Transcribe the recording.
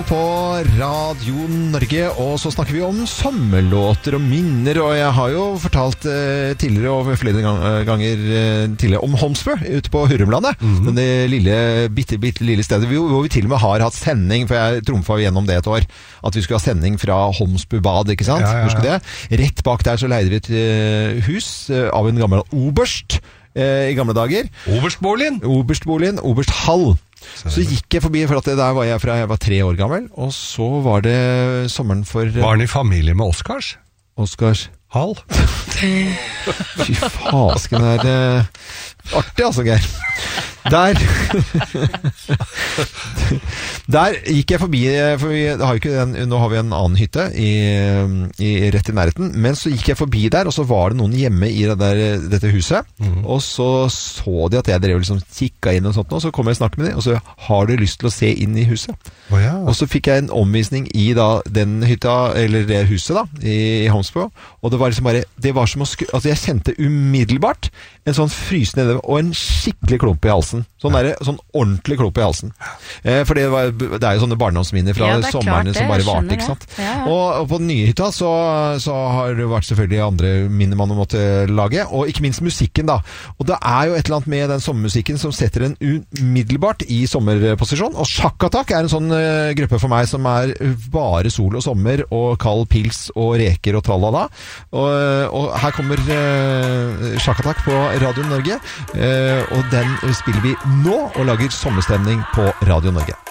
På Radio Norge, og så snakker vi om sommerlåter og minner, og jeg har jo fortalt tidligere og flere ganger tidligere om Holmsbø ute på Hurumlandet, denne lille, bitte lille stedet hvor vi til og med har hatt sending, for jeg trumfa gjennom det et år, at vi skulle ha sending fra Holmsbø bad, ikke sant? Ja. Husker du det? Rett bak der så leide vi et hus av en gammel oberst i gamle dager. Oberstboligen, Obersthall. Så gikk jeg forbi, for at der var jeg fra jeg var 3 år gammel, og så var det sommeren for... Var han i familie med Oscars Hall? Fy fasken, det er artig altså, Geir. Der gikk jeg forbi, for vi har jo ikke nå har vi en annen hytte rett i nærheten, men så gikk jeg forbi der, og så var det noen hjemme i dette huset, og så de at jeg drev liksom kikket inn og sånt, og så kom jeg og snakket med dem, og så har du lyst til å se inn i huset. Og så fikk jeg en omvisning i da, den hytta, eller det huset da, i Holmsbø, og det var liksom bare, det var som å altså jeg kjente umiddelbart en sånn frysende nede, og en skikkelig klump i halsen. Sånn ordentlig klump i halsen. For det er jo sånne barndomsminner fra sommerne som bare varte, ikke sant? Og på den nye hytta så har det vært selvfølgelig andre minner man måtte lage, og ikke minst musikken da. Og det er jo et eller annet med den sommermusikken som setter en umiddelbart i sommerposisjon, og Sjak Attack er en sånn gruppe for meg som er bare sol og sommer, og kald pils og reker og tralala. Og her kommer Sjak Attack på Radio Norge, og den spiller vi nå og lager sommerstemning på Radio Norge.